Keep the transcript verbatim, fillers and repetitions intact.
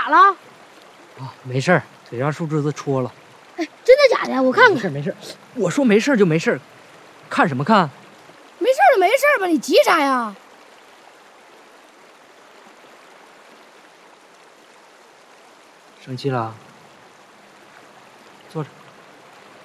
咋了？ 啊，没事儿，腿让树枝子戳了。 哎，真的假的？我看看。 没事没事，我说没事就没事，看什么看？ 没事就没事吧，你急啥呀？ 生气了？